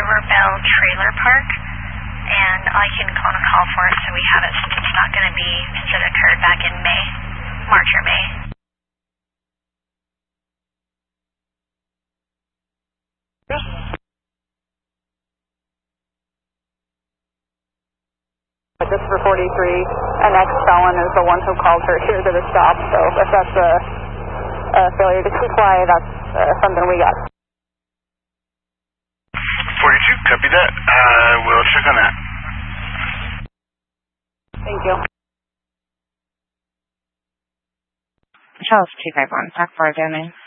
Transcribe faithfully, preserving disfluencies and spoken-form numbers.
Silverbell Trailer Park, and I can go on a call for it so we have it since it's not going to be, since it occurred back in May, March or May. Just for forty-three, an ex-felon is the one who called her here to the stop, so if that's a, a failure to comply, that's uh, something we got. forty-two, copy that. Uh, we'll check on that. Thank you. Charles two five one, Park four, Domain.